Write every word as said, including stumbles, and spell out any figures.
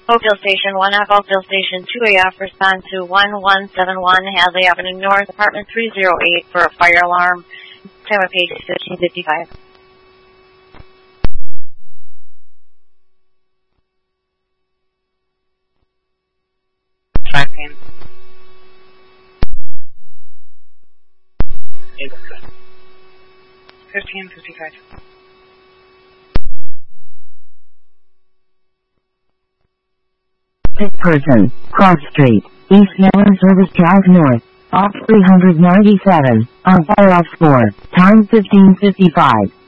Oakville Station one F, Oakville Station two A F, respond to one one seven one Hadley Avenue North, apartment three oh eight for a fire alarm. Time of page fifteen fifty-five. Tracking. fifteen fifty-five. This person, Cross Street, East Mellon Service Drive North, off three ninety-seven, on fire off score, time fifteen fifty-five.